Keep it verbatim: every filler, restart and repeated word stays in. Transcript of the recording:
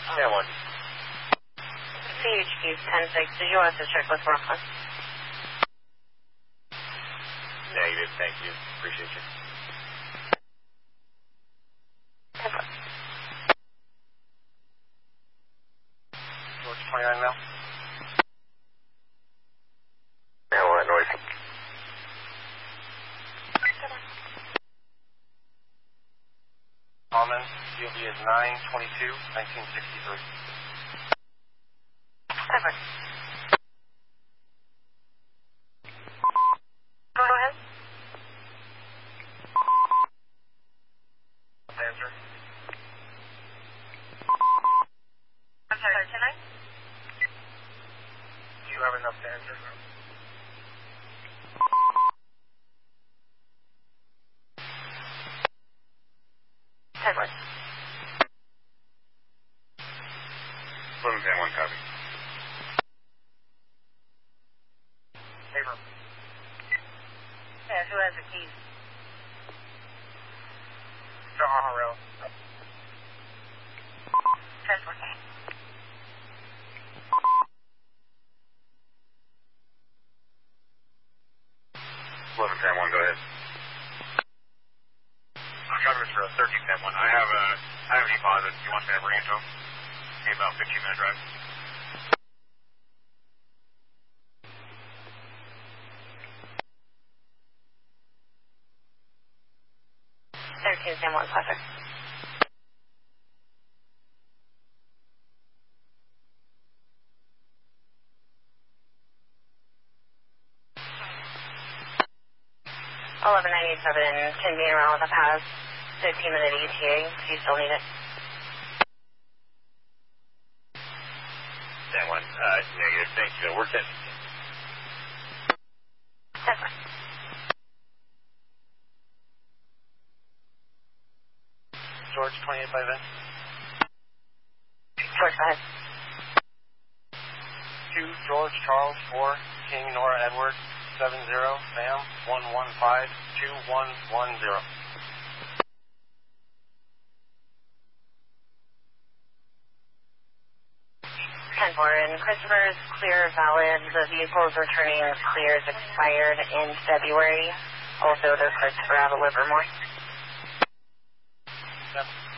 ten one. C H Q ten six, did you want us to check with Brooklyn? Negative, thank you. Appreciate you. George twenty-nine mil. ten one, noise. Common, C O B is nine twenty-two nineteen sixty-three. Ever. Go ahead. Answer. I'm sorry, can I? Do you have enough to answer? Edward. Eleven ten one, copy. Paper. Yeah, who has the keys? To Aharo. Transport. Eleven ten one, go ahead. Covers for a thirteen ten one. I have a, I have a deposit. You want me to bring it to him? Be about fifteen minute drive. thirteen ten one, pleasure. eleven ninety-seven, ten being around with a pass, fifteen minute E T A, if you still need it. ten one, uh, negative, thank you. We're ten. That's fine. George twenty-eight by then. George, go ahead. two George Charles four King Nora Edward seven zero Sam one one five two one one zero. ten four, and Christopher is clear, valid. The vehicle is returning as clear as expired in February. Also, does Christopher have a Livermore? Yep.